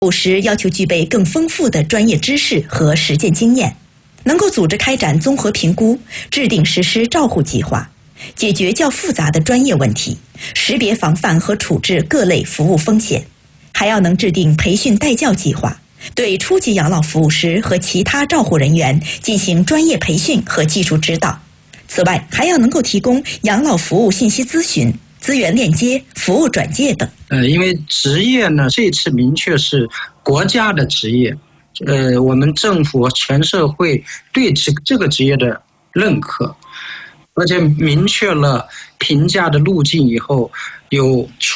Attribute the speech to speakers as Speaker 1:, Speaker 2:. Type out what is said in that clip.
Speaker 1: 服务师要求具备更丰富的专业知识和实践经验，能够组织开展综合评估，制定实施照护计划，解决较复杂的专业问题，识别防范和处置各类服务风险，还要能制定培训带教计划，对初级养老服务师和其他照护人员进行专业培训和技术指导。此外，还要能够提供养老服务信息咨询、资源链接、服务转介等。
Speaker 2: 因为职业呢，这次明确是国家的职业，我们政府全社会对这个职业的认可，而且明确了评价的路径以后，有